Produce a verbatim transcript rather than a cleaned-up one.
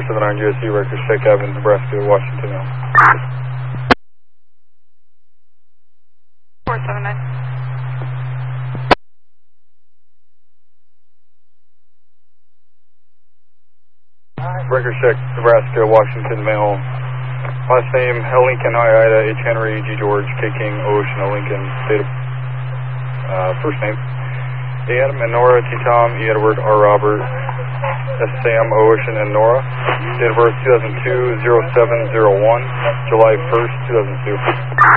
seven nine U S C, record check, Evans, Nebraska, Washington. four seven nine. Record check, Nebraska, Washington, male. Last name, L. Lincoln, I, Ida, H. Henry, G. George, K. King, O. Ocean, L. Lincoln. Date of, uh, first name, A. Adam and Nora, T. Tom, E. Edward, R. Robert, S. Sam, O. Ocean, and Nora. Date of birth, two thousand two, oh seven oh one, July first, two thousand two.